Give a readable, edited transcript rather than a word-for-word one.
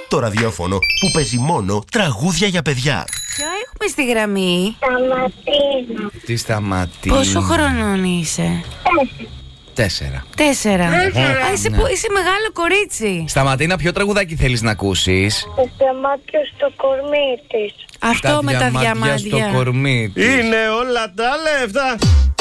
Το ραδιόφωνο που παίζει μόνο τραγούδια για παιδιά. Ποιο έχουμε στη γραμμή? Σταματίνα. Τι Σταματίνα? Πόσο χρονών είσαι? 4. 4. Είσαι μεγάλο κορίτσι. Σταματίνα, ποιο τραγουδάκι θέλεις να ακούσεις? Το διαμάτιο στο κορμί της. Αυτό με τα διαμάντια. στο κορμί της. Είναι όλα τα λεφτά.